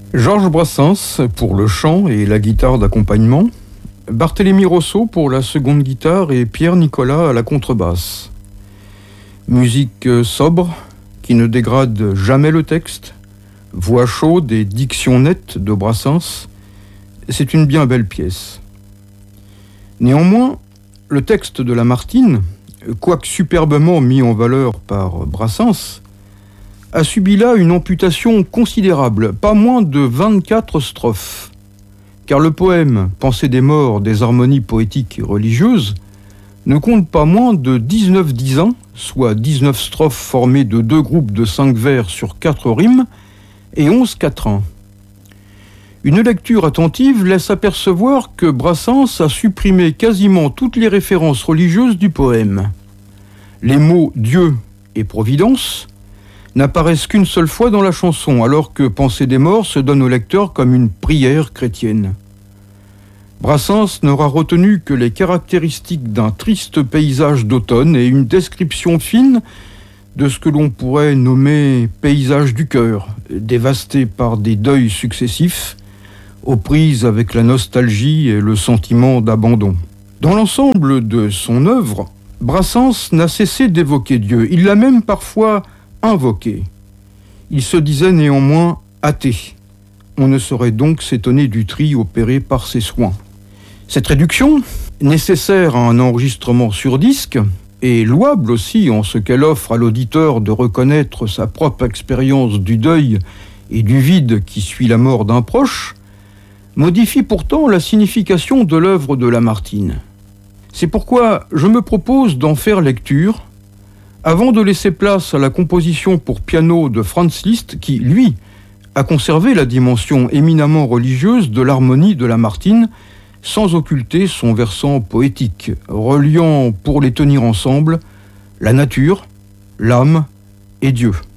Georges Brassens pour le chant et la guitare d'accompagnement, Barthélemy Rosso pour la seconde guitare et Pierre Nicolas à la contrebasse. Musique sobre, qui ne dégrade jamais le texte, voix chaude et diction nette de Brassens, c'est une bien belle pièce. Néanmoins, le texte de Lamartine, quoique superbement mis en valeur par Brassens, a subi là une amputation considérable, pas moins de 24 strophes. Car le poème « Pensée des morts des harmonies poétiques et religieuses » ne compte pas moins de 19 disants, soit 19 strophes formées de 2 groupes de 5 vers sur 4 rimes, et 11 quatrains. Une lecture attentive laisse apercevoir que Brassens a supprimé quasiment toutes les références religieuses du poème. Les mots « Dieu » et « Providence » n'apparaissent qu'une seule fois dans la chanson, alors que Pensée des morts se donne au lecteur comme une prière chrétienne. Brassens n'aura retenu que les caractéristiques d'un triste paysage d'automne et une description fine de ce que l'on pourrait nommer paysage du cœur, dévasté par des deuils successifs, aux prises avec la nostalgie et le sentiment d'abandon. Dans l'ensemble de son œuvre, Brassens n'a cessé d'évoquer Dieu. Il l'a même parfois invoqué. Il se disait néanmoins athée. On ne saurait donc s'étonner du tri opéré par ses soins. Cette réduction, nécessaire à un enregistrement sur disque, et louable aussi en ce qu'elle offre à l'auditeur de reconnaître sa propre expérience du deuil et du vide qui suit la mort d'un proche, modifie pourtant la signification de l'œuvre de Lamartine. C'est pourquoi je me propose d'en faire lecture avant de laisser place à la composition pour piano de Franz Liszt qui, lui, a conservé la dimension éminemment religieuse de l'harmonie de Lamartine sans occulter son versant poétique, reliant pour les tenir ensemble la nature, l'âme et Dieu.